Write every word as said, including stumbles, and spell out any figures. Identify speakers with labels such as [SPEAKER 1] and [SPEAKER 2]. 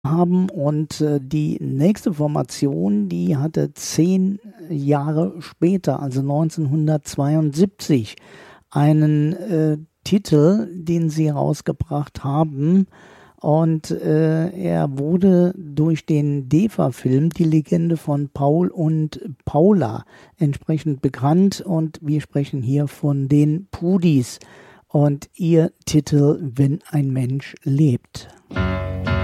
[SPEAKER 1] haben und äh, die nächste Formation, die hatte zehn Jahre später, also neunzehnhundertzweiundsiebzig, einen äh, Titel, den sie rausgebracht haben, und äh, er wurde durch den D E F A-Film Die Legende von Paul und Paula entsprechend bekannt, und wir sprechen hier von den Pudis und ihr Titel Wenn ein Mensch lebt.